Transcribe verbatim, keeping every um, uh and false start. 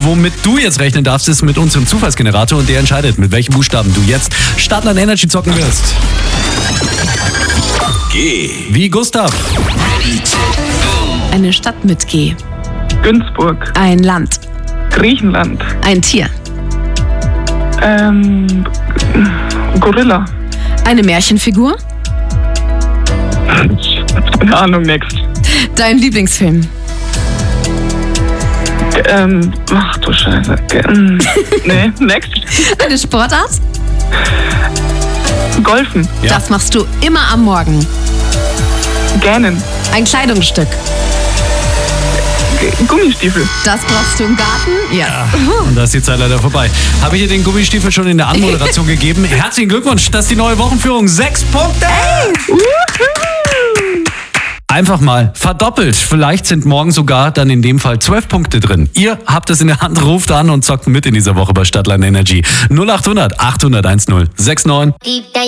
womit du jetzt rechnen darfst, ist mit unserem Zufallsgenerator und der entscheidet, mit welchem Buchstaben du jetzt Stadtland Energy zocken wirst. G. Wie Gustav. Eine Stadt mit G. Günzburg. Ein Land. Griechenland. Ein Tier. Ähm, Gorilla. Eine Märchenfigur. Keine Ahnung, next. Dein Lieblingsfilm. Ähm, ach du Scheiße. Ähm, nee, next. Eine Sportart. Golfen. Ja. Das machst du immer am Morgen. Gähnen. Ein Kleidungsstück. G- Gummistiefel. Das brauchst du im Garten. Ja. Und da ist die Zeit leider vorbei. Habe ich dir den Gummistiefel schon in der Anmoderation gegeben? Herzlichen Glückwunsch, das ist die neue Wochenführung. Sechs Punkte! Einfach mal verdoppelt. Vielleicht sind morgen sogar dann in dem Fall zwölf Punkte drin. Ihr habt es in der Hand, ruft an und zockt mit in dieser Woche bei Stadtland Energy. null acht hundert achthundert eins null sechs neun.